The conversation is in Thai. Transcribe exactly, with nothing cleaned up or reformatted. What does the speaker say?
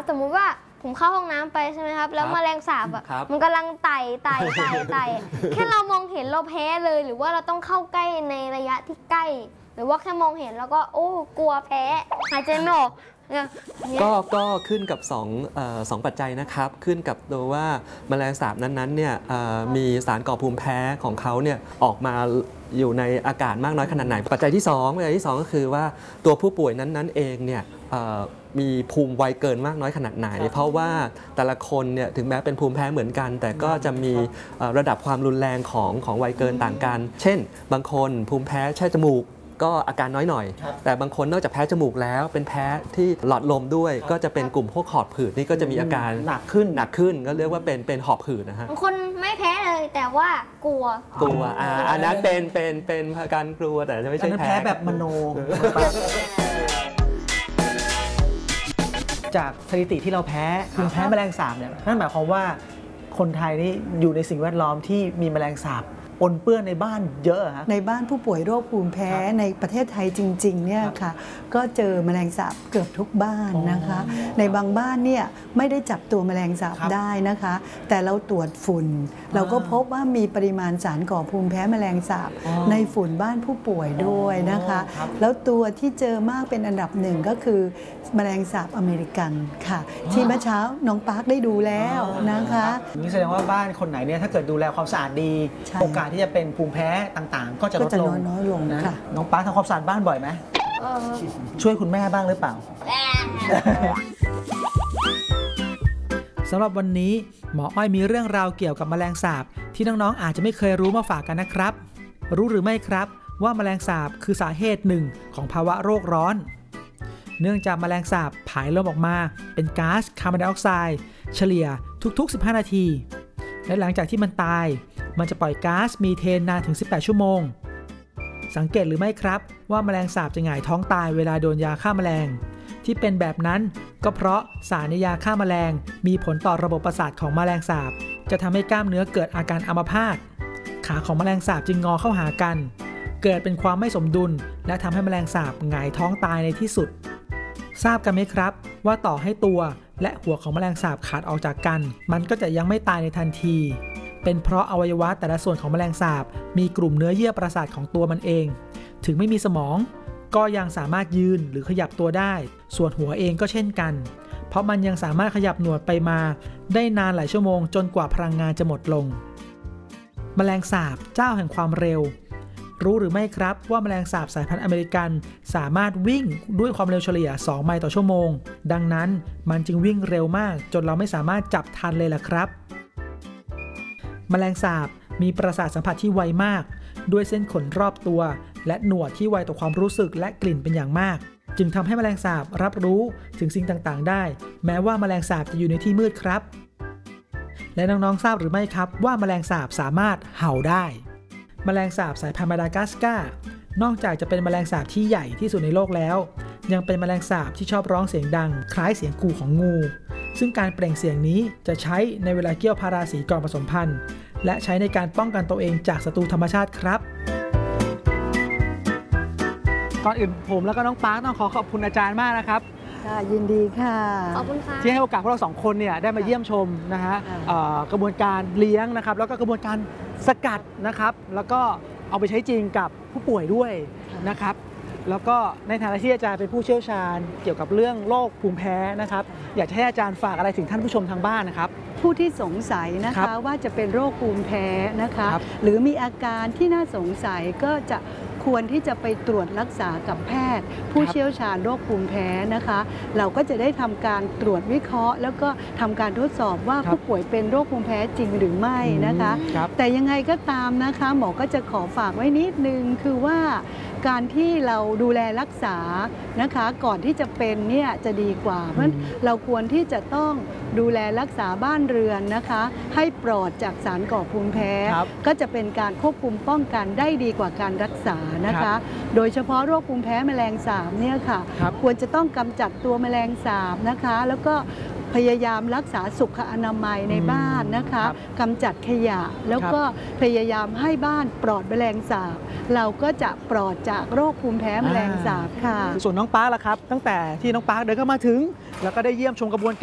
สมมุติว่าผมเข้าห้องน้ำไปใช่ไหมครับแล้วแมลงสาบอ่ะมันกำลังไต่ไต่ไต่ไต่แค่เรามองเห็นเราแพ้เลยหรือว่าเราต้องเข้าใกล้ในระยะที่ใกล้หรือว่าแค่มองเห็นแล้วก็โอ้กลัวแพ้หายใจไม่ออกก็ก็ขึ้นกับสองสองปัจจัยนะครับขึ้นกับตัวว่าแมลงสาบนั้นๆเนี่ยมีสารก่อภูมิแพ้ของเขาเนี่ยออกมาอยู่ในอากาศมากน้อยขนาดไหนปัจจัยที่สองปัจจัยที่สองก็คือว่าตัวผู้ป่วยนั้นๆเองเนี่ยมีภูมิไวเกินมากน้อยขนาดไหนเพราะว่าแต่ละคนเนี่ยถึงแม้เป็นภูมิแพ้เหมือนกันแต่ก็จะมีระดับความรุนแรงของของไวเกินต่างกันเช่นบางคนภูมิแพ้แช่จมูกก็อาการน้อยหน่อยแต่บางคนนอกจากแพ้จมูกแล้วเป็นแพ้ที่หลอดลมด้วยก็จะเป็นกลุ่มพวกหอบหืดนี่ก็จะมีอาการหนักขึ้นหนักขึ้นก็เรียกว่าเป็นเป็นหอบหืดนะฮะบางคนไม่แพ้เลยแต่ว่ากลัวกลัวอ่าอันนั้นเป็นเป็นเป็นอาการกลัวแต่ไม่ใช่แพ้แบบมโนจากสถิติที่เราแพ้คือแพ้แมลงสาบเนี่ยนั่นหมายความว่าคนไทยนี่อยู่ในสิ่งแวดล้อมที่มีแมลงสาบปนเปื้อนในบ้านเยอะฮะในบ้านผู้ป่วยโรคภูมิแพ้ในประเทศไทยจริงๆเนี่ยค่ะก็เจอแมลงสาบเกือบทุกบ้านนะคะในบางบ้านเนี่ยไม่ได้จับตัวแมลงสาบได้นะคะแต่เราตรวจฝุ่นเราก็พบว่ามีปริมาณสารก่อภูมิแพ้แมลงสาบในฝุ่นบ้านผู้ป่วยด้วยนะคะแล้วตัวที่เจอมากเป็นอันดับหนึ่งก็คือแมลงสาบอเมริกันค่ะที่เมื่อเช้าน้องปาร์คได้ดูแล้วนะคะนี่แสดงว่าบ้านคนไหนเนี่ยถ้าเกิดดูแลความสะอาดดีโอกาสที่จะเป็นภูมิแพ้ต่างๆก็จะลดลงน้อยลงนะน้องป้าทำความสะอาดบ้านบ่อยไหมช่วยคุณแม่บ้างหรือเปล่าสำหรับวันนี้หมออ้อยมีเรื่องราวเกี่ยวกับแมลงสาบที่น้องๆอาจจะไม่เคยรู้มาฝากกันนะครับรู้หรือไม่ครับว่าแมลงสาบคือสาเหตุหนึ่งของภาวะโรคร้อนเนื่องจากแมลงสาบผายลมออกมาเป็นก๊าซคาร์บอนไดออกไซด์เฉลี่ยทุกๆสิบห้านาทีและหลังจากที่มันตายมันจะปล่อยก๊าซมีเทนนานถึงสิบแปดชั่วโมงสังเกตหรือไม่ครับว่าแมลงสาบจะหงายท้องตายเวลาโดนยาฆ่าแมลงที่เป็นแบบนั้นก็เพราะสารในยาฆ่าแมลงมีผลต่อระบบประสาทของแมลงสาบจะทำให้กล้ามเนื้อเกิดอาการอัมพาตขาของแมลงสาบจึงงอเข้าหากันเกิดเป็นความไม่สมดุลและทำให้แมลงสาบหงายท้องตายในที่สุดทราบกันไหมครับว่าต่อให้ตัวและหัวของแมลงสาบขาดออกจากกันมันก็จะยังไม่ตายในทันทีเป็นเพราะอวัยวะแต่ละส่วนของแมลงสาบมีกลุ่มเนื้อเยื่อประสาทของตัวมันเองถึงไม่มีสมองก็ยังสามารถยืนหรือขยับตัวได้ส่วนหัวเองก็เช่นกันเพราะมันยังสามารถขยับหนวดไปมาได้นานหลายชั่วโมงจนกว่าพลังงานจะหมดลงแมลงสาบเจ้าแห่งความเร็วรู้หรือไม่ครับว่าแมลงสาบสายพันธุ์อเมริกันสามารถวิ่งด้วยความเร็วเฉลี่ยสองไมล์ต่อชั่วโมงดังนั้นมันจึงวิ่งเร็วมากจนเราไม่สามารถจับทันเลยล่ะครับแมลงสาบมีประสาทสัมผัสที่ไวมากด้วยเส้นขนรอบตัวและหนวดที่ไวต่อความรู้สึกและกลิ่นเป็นอย่างมากจึงทำให้แมลงสาบรับรู้ถึงสิ่งต่างๆได้แม้ว่าแมลงสาบจะอยู่ในที่มืดครับและน้องๆทราบหรือไม่ครับว่าแมลงสาบสามารถเห่าได้แมลงสาบสายพันธุ์มาดากัสการ์นอกจากจะเป็นแมลงสาบที่ใหญ่ที่สุดในโลกแล้วยังเป็นแมลงสาบที่ชอบร้องเสียงดังคล้ายเสียงกู่ของงูซึ่งการเปล่งเสียงนี้จะใช้ในเวลาเกี่ยวพาราสีก่อนผสมพันธุ์และใช้ในการป้องกันตัวเองจากศัตรูธรรมชาติครับก่อนอื่นผมแล้วก็น้องปาร์คต้องขอขอบคุณอาจารย์มากนะครับค่ะยินดีค่ะขอบคุณค่ะที่ให้โอกาสพวกเราสองคนเนี่ยได้มาเยี่ยมชมนะฮะกระบวนการเลี้ยงนะครับแล้วก็กระบวนการสกัดนะครับแล้วก็เอาไปใช้จริงกับผู้ป่วยด้วยนะครับแล้วก็ในฐานะที่อาจารย์เป็นผู้เชี่ยวชาญเกี่ยวกับเรื่องโรคภูมิแพ้นะครับอยากให้อาจารย์ฝากอะไรถึงท่านผู้ชมทางบ้านนะครับผู้ที่สงสัยนะคะว่าจะเป็นโรคภูมิแพ้นะคะหรือมีอาการที่น่าสงสัยก็จะควรที่จะไปตรวจรักษากับแพทย์ผู้เชี่ยวชาญโรคภูมิแพ้นะคะเราก็จะได้ทำการตรวจวิเคราะห์แล้วก็ทำการทดสอบว่าผู้ป่วยเป็นโรคภูมิแพ้จริงหรือไม่นะคะแต่ยังไงก็ตามนะคะหมอก็จะขอฝากไว้นิดนึงคือว่าการที่เราดูแลรักษานะคะก่อนที่จะเป็นเนี่ยจะดีกว่าเพราะฉะนั้นเราควรที่จะต้องดูแลรักษาบ้านเรือนนะคะให้ปลอดจากสารก่อภูมิแพ้ก็จะเป็นการควบคุมป้องกันได้ดีกว่าการรักษานะคะโดยเฉพาะโรคภูมิแพ้แมลงสาบเนี่ยค่ะควรจะต้องกำจัดตัวแมลงสาบนะคะแล้วก็พยายามรักษาสุขอนามัยในบ้านนะคะกำจัดขยะแล้วก็พยายามให้บ้านปลอดแมลงสาบเราก็จะปลอดจากโรคภูมิแพ้แมลงสาบค่ะส่วนน้องปาร์คล่ะครับตั้งแต่ที่น้องปาร์คเดินเข้ามาถึงแล้วก็ได้เยี่ยมชมกระบวนการ